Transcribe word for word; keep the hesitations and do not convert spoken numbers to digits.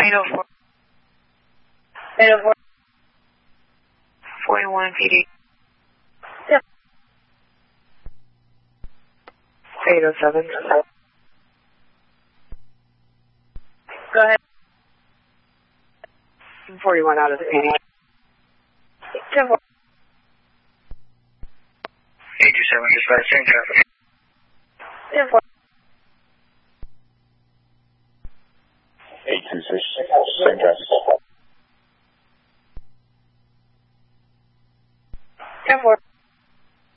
eight oh four. eight oh four. forty-one P D. Yep. eight oh seven. Go ahead. forty-one out of the P D. ten four. eight two seven, dispatch, same traffic. ten four. eight two six, same traffic.